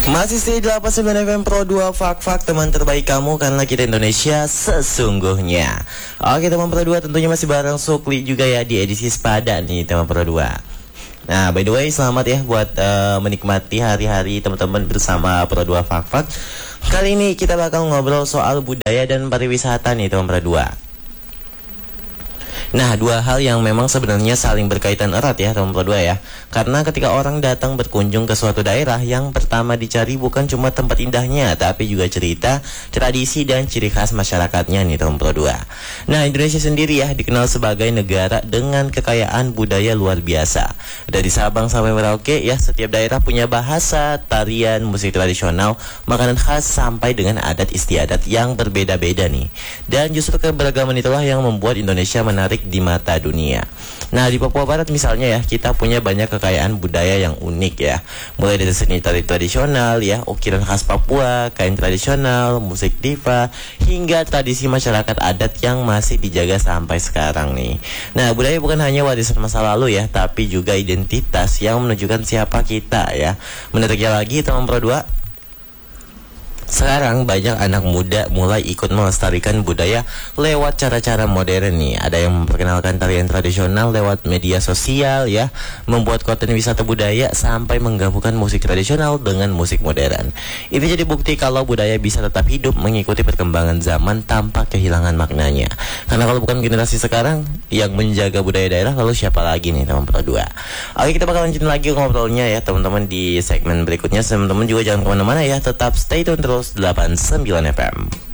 Masih stay 89 FM Pro 2 Fak teman terbaik kamu karena kita Indonesia sesungguhnya. Oke teman Pro 2 tentunya masih bareng Sukli juga ya di edisi Sepada nih teman Pro 2. Nah by the way selamat ya buat menikmati hari-hari teman-teman bersama Pro 2 Fak. Kali ini kita bakal ngobrol soal budaya dan pariwisata nih teman Pro 2. Nah, dua hal yang memang sebenarnya saling berkaitan erat ya teman Pro 2 ya. Karena ketika orang datang berkunjung ke suatu daerah, yang pertama dicari bukan cuma tempat indahnya, tapi juga cerita, tradisi, dan ciri khas masyarakatnya nih teman Pro 2. Nah, Indonesia sendiri ya dikenal sebagai negara dengan kekayaan budaya luar biasa. Dari Sabang sampai Merauke ya, setiap daerah punya bahasa, tarian, musik tradisional, makanan khas, sampai dengan adat istiadat yang berbeda-beda nih. Dan justru keberagaman itulah yang membuat Indonesia menarik di mata dunia. Nah di Papua Barat misalnya ya, kita punya banyak kekayaan budaya yang unik ya. Mulai dari seni tari tradisional ya, ukiran khas Papua, kain tradisional, musik diva, hingga tradisi masyarakat adat yang masih dijaga sampai sekarang nih. Nah budaya bukan hanya warisan masa lalu ya, tapi juga identitas yang menunjukkan siapa kita ya. Menariknya lagi teman Pro 2, sekarang banyak anak muda mulai ikut melestarikan budaya lewat cara-cara modern nih. Ada yang memperkenalkan tarian tradisional lewat media sosial ya, membuat konten wisata budaya, sampai menggabungkan musik tradisional dengan musik modern. Ini jadi bukti kalau budaya bisa tetap hidup mengikuti perkembangan zaman tanpa kehilangan maknanya. Karena kalau bukan generasi sekarang yang menjaga budaya daerah, lalu siapa lagi nih teman Pro 2? Oke, kita bakal lanjutin lagi ngobrolnya ya teman-teman di segmen berikutnya. Teman-teman juga jangan kemana-mana ya, tetap stay tune terus 89 FM.